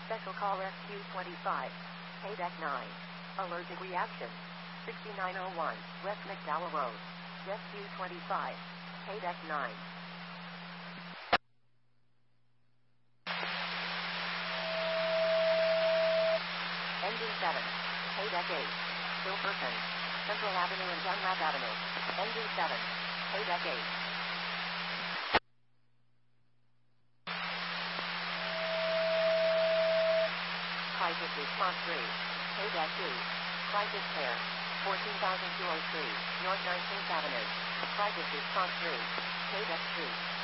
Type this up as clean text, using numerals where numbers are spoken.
Special call SQ-25. Deck 9. Allergic reaction. 6901 West McDowell Road. SQ-25. Deck 9. Engine 7. Deck 8. Wilkerson. Central Avenue and Dunlap Avenue. Engine 7. Deck 8. Crisis Response 3. Deck 2. Crisis Care. 14,203 North 19th Avenue. Crisis Response 3. Deck 3.